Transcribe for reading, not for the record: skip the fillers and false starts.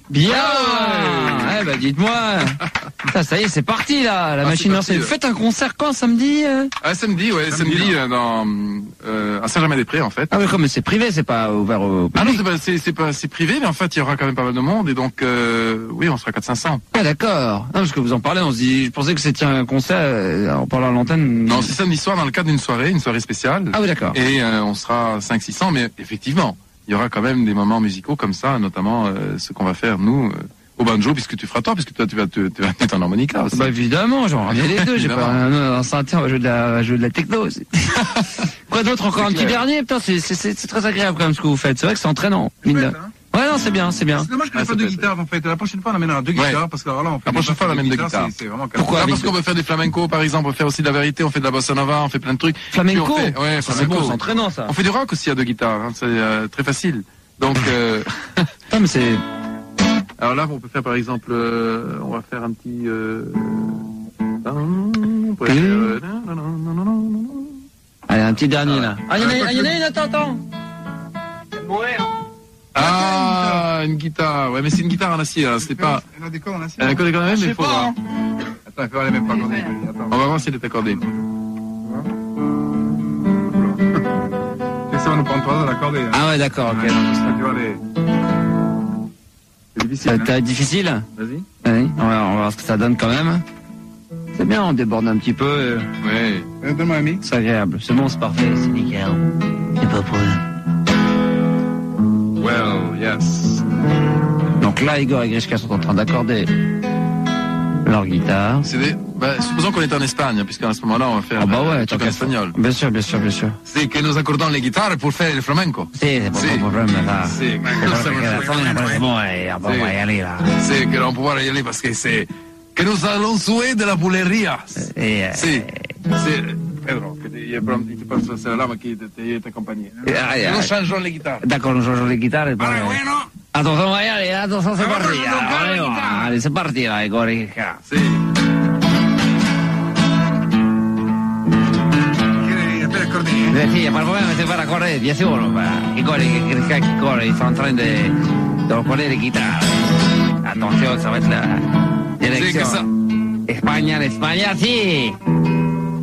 Bien. Eh ben, dites-moi. Putain, ça y est, c'est parti là. La machine lancée. Vous faites un concert quand, samedi Samedi, ouais, samedi à Saint-Germain-des-Prés en fait. Ah oui, comme c'est privé, c'est pas ouvert au public. Ah non, c'est privé, mais en fait, il y aura quand même pas mal de monde et donc oui, on sera 400-500. Ah d'accord. Non, parce que vous en parlez, on se dit, je pensais que c'était un concert en parlant à l'antenne. Non, c'est samedi soir dans le cadre d'une soirée spéciale. Ah oui, d'accord. Et on sera 500-600, mais effectivement, il y aura quand même des moments musicaux comme ça, notamment ce qu'on va faire nous au banjo, puisque tu feras toi, puisque toi tu vas mettre en harmonica aussi. Bah évidemment, j'en reviens les deux. J'ai pas un synthé, on va jouer de la techno aussi. Quoi d'autre, encore un petit dernier? Putain, c'est très agréable quand même ce que vous faites. C'est vrai que c'est entraînant. Ouais, non, c'est bien, c'est bien. C'est dommage qu'on n'ait pas deux guitares, en fait. La prochaine fois, on amènera deux guitares, parce que alors là, on fait la prochaine fois, on amène deux guitares. Pourquoi? Parce qu'on veut faire des flamenco, par exemple, on veut faire aussi de la vérité, on fait de la bossa nova, on fait plein de trucs. Flamenco? Ouais, c'est bon, c'est entraînant, ça. On fait du rock aussi à deux guitares, hein, c'est très facile. Donc, non, mais c'est... Alors là, on peut faire, par exemple, on va faire un petit, Allez, un petit dernier, là. Ah, il y en a une, attends. Ah, une guitare. Ouais, mais c'est une guitare en acier, hein. C'est pas... Elle a des cordes en acier. Elle a des cordes en acier, mais il faut voir. Attends, elle est même pas accordée. On va voir si elle est accordée. Ça va nous prendre 3 heures d'accorder. Ah ouais, d'accord, ok. Tu vois, c'est difficile. T'as difficile? Vas-y. Vas-y, on va voir ce que ça donne quand même. C'est bien, on déborde un petit peu. Ouais. Donne-moi un mix. C'est agréable. C'est bon, c'est parfait. C'est nickel. C'est pas pour Well, yes. Donc là, Igor et Grishka sont en train d'accorder leur guitare. Supposons qu'on est en Espagne, puisqu'à ce moment-là, on va faire un truc en espagnol. Bien sûr. C'est que nous accordons les guitares pour faire le flamenco. C'est pas un problème, là. C'est que l'on pouvoir y aller parce que c'est que nous allons jouer de la bulería. C'est Pedro, que tu passes la lame qui t'accompagne. Nous changeons les guitares. D'accord, nous changeons les guitares. Vale, bueno. Attention, c'est parti. Allez, c'est parti, là, Igor et Grishka. Sí, para poder meter para correr, bien seguro. Igor y Grishka qui corrent, ils sont en train de recoller les guitares. Attention, ça va être la direction. España, sí.